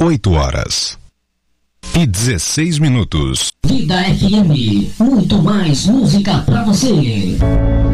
8h16. Vida FM, muito mais música pra você.